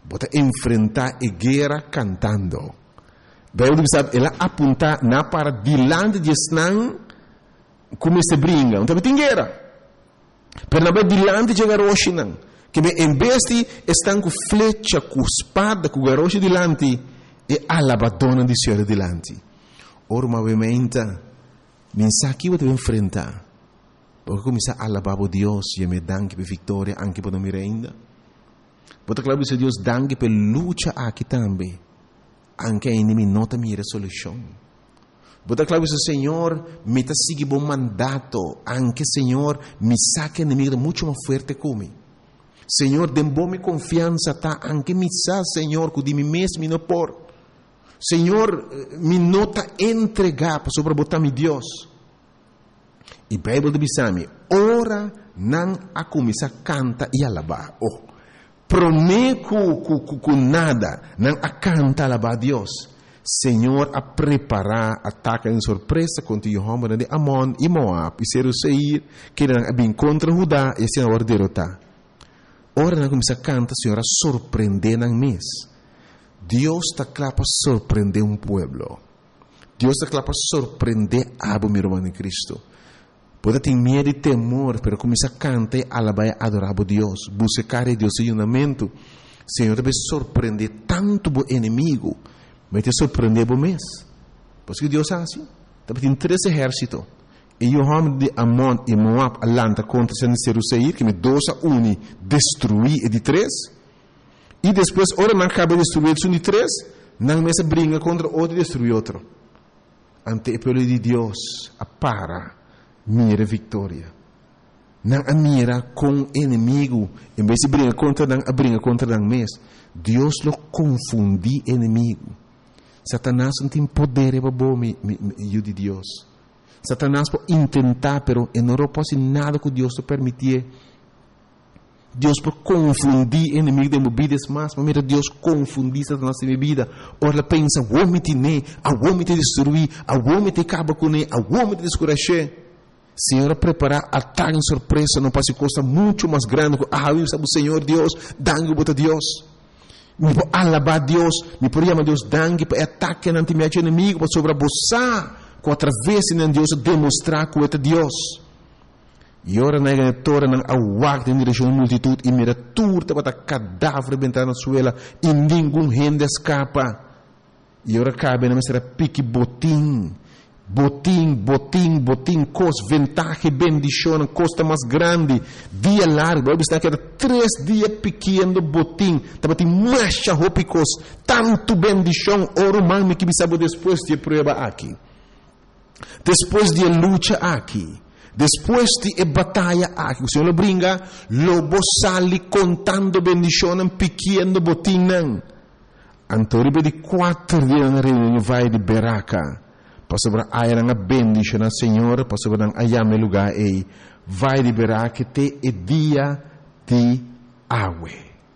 Bota enfrentar a guerra cantando. Bíblia sabe, ela aponta na para dilante de Snang, como se brinca. Então tem guerra. Pero na dilante de garoche não. Que em vez de estão com flecha, com espada, com garoche dilante, e alabadona de Senhor dilante. Ora, movimento, mensagem que você enfrentar. Porque começa a alabar a Deus e me danke per vitória anche per non ainda. Porque claro que Deus danke per luta aqui também. Anche a inimigo nota mira solução. Porque claro que Senhor me está seguindo bom mandato. Anche Senhor me saca inimigo muito mais forte como. Senhor, dem bom confiança tá anche me sa Senhor que de mim mesmo não por. Senhor, me nota entregar para sobre botar mi Deus. E a Bíblia diz: ora não a começar a cantar e alabar. Oh, prometo com nada, não a cantar e alabar a Deus. Senhor, a preparar ataque em surpresa contra o homem de Amon e Moab e Seir, que não bem contra Judá e se não derrotar. Ora não começar a cantar, Senhor, a surpreender na mês. Deus está claro para surpreender povo. Deus está claro para surpreender a meu irmão em Cristo. Pode ter medo e temor, pero começa a cantar, alabar e adorar a Deus. Buscar a Deus em unamento. Senhor, deve surpreender tanto o inimigo, mas te surpreender o mês. Porque Deus é assim. Deve ter 3 exércitos. E o homem de Amon e Moab alanta contra Seir, que me 2-1 destruir e de 3. E depois, ora não acaba de destruir o de 3, não mais briga contra outro e destruir outro. Ante o povo de Deus, para. Mira vitória. Não a mira com inimigo. Em vez de brigar contra não, a briga contra não mesmo. Deus lo confundi inimigo. Satanás não tem poder para bom de Deus. Satanás pode tentar, pero não pode nada que Deus te permitir. Deus pode confundir inimigo de movidas mais, mas mira Deus confundir Satanás de minha vida. Ora pensa, o homem te ne, o homem te destruir, o homem te acaba com ele, o homem te descuracher. Senhor, preparar ataque em surpresa não pode custar muito mais grande. Eu sabe o Senhor Deus, dangue para Deus. Me pode alabar Deus, me pode chamar Deus dangue para ataque ante meu inimigo, para sobreabusar, com através de Deus demonstrar que é Deus. E ora na igreja não aguarda em direção à multidão e mira turta para cadáver bentar na suela e nenhum rende escapa. E ora cabe na mestra pique botim. Botim, cos, ventaja, bendição, costa mais grande, dia largo, eu está que era 3 dias pequeno botim, estava tem marcha ropicos, tanto bendição, oro mal me que sabe depois de prova aqui, depois de luta aqui, depois de batalha aqui, o Senhor brinca, lobo sali contando bendição, pequeno botim não, antoribe de 4 dias na reunião vai de Beraca. Pastor ayah nga bendition na Senhor, pastor nang ayame lugar ei, vai liberar que te e dia de awe.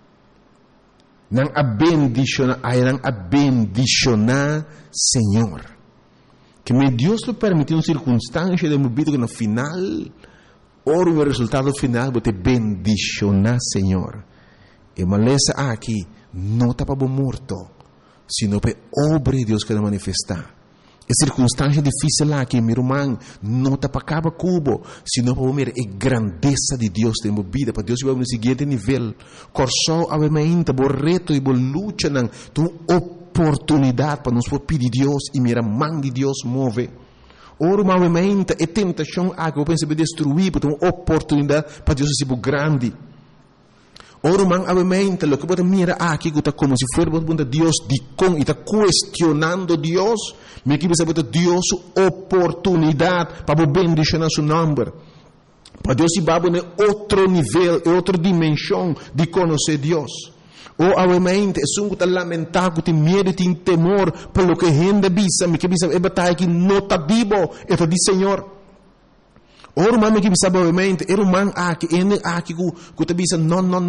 Nang a bendition ayah nang a bendicionar Senhor. Que me Deus lo permitiu uma circunstância de movido que no final, ora o resultado final, vou te bendicionar Senhor. E maleza aqui, não está para morto, sino para obra de Deus que vai manifestar. É circunstância difícil lá que meu irmão não está para acabar cubo, sino para ver a grandeza de Deus em minha vida, para Deus vai no seguinte nível. Corso a mente, bo reto e bo luta não, tu oportunidade para nos pedir Deus e mira mão de Deus move. Ora uma mente é tentação a que eu penso destruir, para uma oportunidade para Deus ser grande. Ora man a mente, lo que pode mirar aqui que está como se for para Deus de com e está questionando Deus, me que você bota Deus oportunidade para bendicionar seu nome, para Deus ir para outro nível, outra dimensão de conhecer Deus. Ou a mente é um que está lamentado, que tem medo, tem temor, pelo que rende bisa, me que bisa é batalha que não está vivo, é de Senhor. Ora mami que sabe obviamente, era um man aqui que te bisa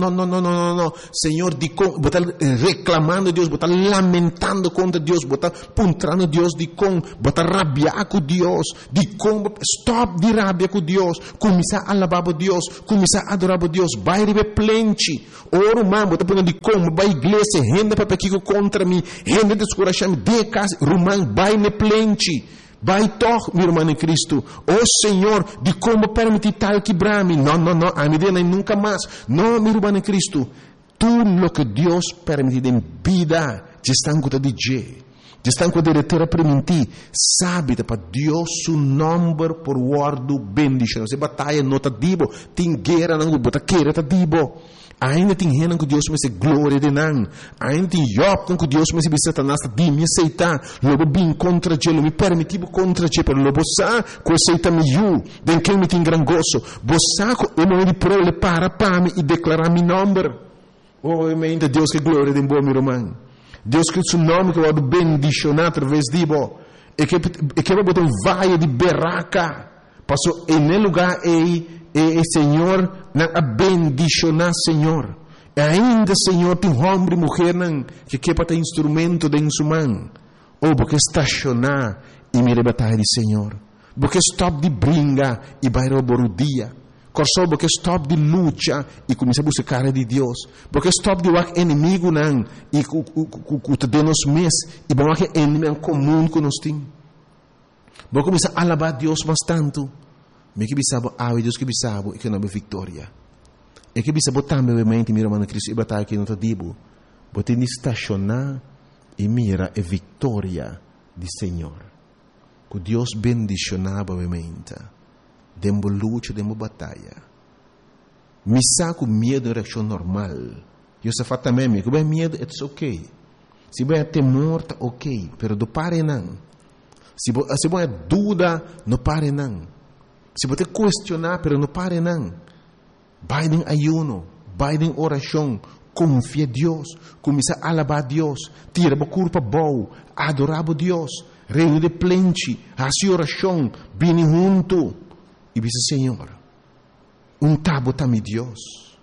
não, Senhor, de com, botar reclamando Deus, botar lamentando contra Deus, botar puntrando Deus de com, botar rabiar com Deus, de com, stop de rabia com Deus, começar a alabar Deus, começar a adorar Deus, vai receber plente. Ora man, botar punando de com, vai igreja, renda para pequeno contra mim, renda descoração de casa, rumang vai ne plente. Vai toch, meu irmão em Cristo. Oh Senhor, de como permitir tal quebrar-me? Não, a medida nem nunca mais. Não, meu irmão em Cristo. Tudo o que Deus permite em vida, já está com de Deus. Já está com de ter a permitir. Sabe, para Deus, seu nome por guardo bendição. Se batalha não está dibo, tem guerra não, bota queira está dibo. Ainda tem renan com Deus, mas é glória de nan. Ainda tem Job com Deus, mas é Satanás de me aceitar. Logo bem contra ele, me permitivo contra ele, pero logo sa com aceita me you, den que me tem gran gozo. Bossa com o nome de prole para me e declarar meu nome. Oh, ainda Deus que glória de bom meu irmão. Deus que o seu nome que vai bendicionar através de bo. E que vai botar vaia de berraca. Passou em lugar Senhor, na bendicionar, Senhor. E ainda, Senhor, tem homem e mulher que quer ter instrumento de sua ou porque estacionar e me rebatar de Senhor. Porque stop de brinca e vai roubar o dia. Corso porque stop de luta e começa a buscar de Deus. Porque stop de wak inimigo e que te nos mes e bom que inimigo comum que nós tem. Porque começa a alabar Deus mais tanto. Me que bisabo Deus que bisabo e que não é vitória. E que bisabo também obviamente meu irmão Cristo e batalha que não está dibo. Bote ni estacionar e mira a vitória do Senhor. Que Deus bendicionava obviamente. Dembo luta, dembo batalha. Me saco medo em reação normal. Eu só faço também me que bem medo, it's okay. Se bem temor, tá ok, pero do pare não. Se bem dúvida, não pare não. Se você questionar, pero não pare não. Vai em ayuno, vai em oração, confia em Deus, começa a alabar Deus, tira a culpa boa, adorar a Deus, reino de plente, assim oração, bem junto. E diz Senhor, tabo também Deus,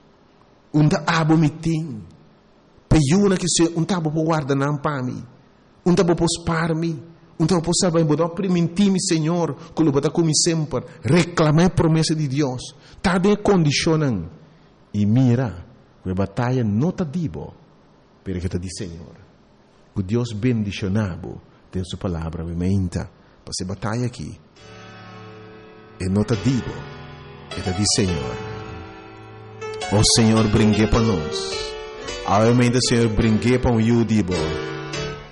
tabo me tem, peiuna que se tabo por guardar não para mim, tabo por spar me. Então, posso saber, vou permitir-me, Senhor, que eu vou como sempre, reclamar a promessa de Deus. Está bem condicionando. E mira, que a batalha não está dibo, porque está de Senhor. Que Deus bendicionado, tem sua palavra, obviamente, para essa batalha aqui. E não está dibo, está de Senhor. O Senhor brinque para nós. Obviamente, o Senhor brinque para o dibo.